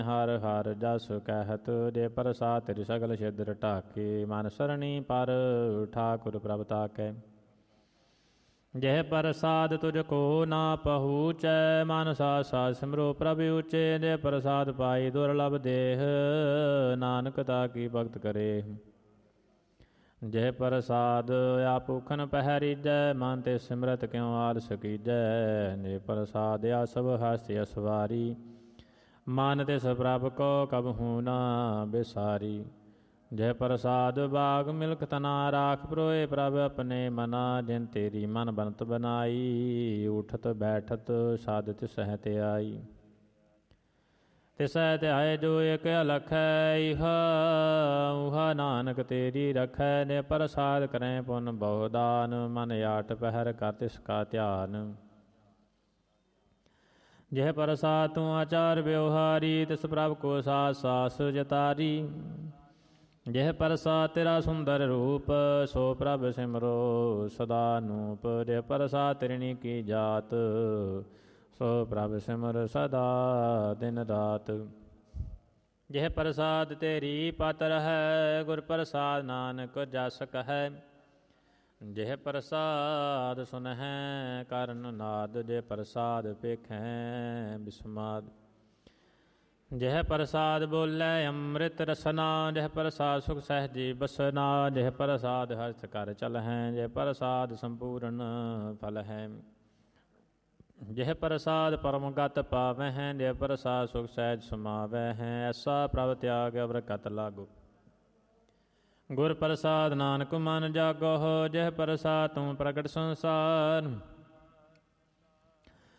ਹਰ ਹਰ ਜਸ ਕਹਿਤ ਜੇ ਪ੍ਰਸਾਦ ਤੇਰੀ ਸਗਲ ਛਿਦਰ ਢਾਕੇ ਮਨ ਸਰਣੀ ਪਰ ਠਾਕੁਰ ਪ੍ਰਭ ਤਾਕੈ ਜਹ ਪ੍ਰਸਾਦ ਤੁਝ ਕੋ ਨਾ ਪਹੁੰਚੈ ਮਨ ਸਾਥ ਸਾਥ ਸਿਮਰੋ ਪ੍ਰਭ ਉਚੇ ਜੇ ਪ੍ਰਸਾਦ ਪਾਈ ਦੁਰਲਭ ਦੇਹ ਨਾਨਕ ਤਾ ਕੀ ਭਗਤ ਕਰੇ ਜਹ ਪ੍ਰਸਾਦ ਆਪੂਖਨ ਪਹਿਰੀਜੈ ਮਨ ਤੇ ਸਿਮਰਤ ਕਿਉ ਆਲਸ ਕੀਜੈ ਜੇ ਪ੍ਰਸਾਦ ਆ ਸਭ ਹਸਤਿ ਅਸਵਾਰੀ ਮਨ ਤਿਸ ਪ੍ਰਭ ਕੋ ਕਬਹੂ ਨਾ ਬਿਸਾਰੀ ਜੈ ਪ੍ਰਸਾਦ ਬਾਗ ਮਿਲਕ ਤਨਾ ਰਾਖ ਪ੍ਰੋਏ ਪ੍ਰਭ ਆਪਣੇ ਮਨਾ ਜਿਨ ਤੇਰੀ ਮਨ ਬਨਤ ਬਨਾਈ ਉਠਤ ਬੈਠਤ ਸਾਧ ਤਿਸ ਤੇ ਆਈ ਤਿਸੈ ਧਿਆਏ ਜੋ ਇਕ ਅਲਖੈ ਇਹਾ ਉਹਾ ਨਾਨਕ ਤੇਰੀ ਰਖੈ ਨੇ ਪ੍ਰਸਾਦ ਕਰੈ ਪੁਨ ਬਹੁ ਦਾਨ ਮਨ ਆਟ ਪਹਿਰ ਕਰ ਤਿਸ ਕਾ ਧਿਆਨ ਜਹ ਪ੍ਰਸਾਦ ਤੂੰ ਆਚਾਰ ਵਿਵਹਾਰੀ ਤਿਸ ਪ੍ਰਭ ਕੋ ਸਾਸ ਸਾਸ ਜਤਾਰੀ ਜਹ ਪ੍ਰਸਾਦ ਤੇਰਾ ਸੁੰਦਰ ਰੂਪ ਸੋ ਪ੍ਰਭ ਸਿਮਰੋ ਸਦਾ ਨੂਪ ਜਹ ਪ੍ਰਸਾਦ ਤੇਰਣੀ ਕੀ ਜਾਤ ਸੋ ਪ੍ਰਭ ਸਿਮਰ ਸਦਾ ਦਿਨ ਰਾਤ ਜਹ ਪ੍ਰਸਾਦ ਤੇਰੀ ਪਤ ਰਹੈ ਗੁਰ ਪ੍ਰਸਾਦ ਨਾਨਕ ਜਸ ਕਹੈ ਜਹ ਪ੍ਰਸਾਦ ਸੁਨਹਿ ਕਰਨ ਨਾਦ ਜੇ ਪ੍ਰਸਾਦ ਪੇਖੈ ਬਿਸਮਾਦ ਜਹ ਪ੍ਰਸਾਦ ਬੋਲੇ ਅੰਮ੍ਰਿਤ ਰਸਨਾ ਜਹ ਪ੍ਰਸਾਦ ਸੁਖ ਸਹਿਜੀ ਬਸਨਾ ਜਹ ਪ੍ਰਸਾਦ ਹਸਤ ਕਰ ਚਲਹਿ ਜਹ ਪ੍ਰਸਾਦ ਸੰਪੂਰਨ ਫਲ ਹੈ ਜਹ ਪ੍ਰਸਾਦ ਪਰਮ ਗਤ ਪਾਵਹਿ ਜਹ ਪ੍ਰਸਾਦ ਸੁਖ ਸਹਿਜ ਸਮਾਵੈ ਹੈ ਐਸਾ ਪ੍ਰਭ ਤਿਆਗ ਅਵਰਕਤ ਲਾਗੋ ਗੁਰ ਪ੍ਰਸਾਦ ਨਾਨਕ ਮਨ ਜਾਗੋ ਜਹ ਪ੍ਰਸਾਦ ਤੂੰ ਪ੍ਰਗਟ ਸੰਸਾਰ